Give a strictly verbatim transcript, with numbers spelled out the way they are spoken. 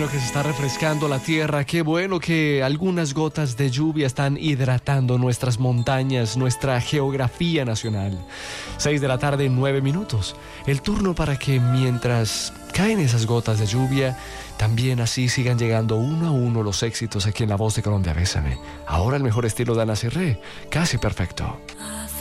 bueno que se está refrescando la tierra, qué bueno que algunas gotas de lluvia están hidratando nuestras montañas, nuestra geografía nacional. Seis de la tarde, nueve minutos. El turno para que mientras caen esas gotas de lluvia, también así sigan llegando uno a uno los éxitos aquí en La Voz de Colombia. Bésame. Ahora el mejor estilo de Ana Cirré, casi perfecto.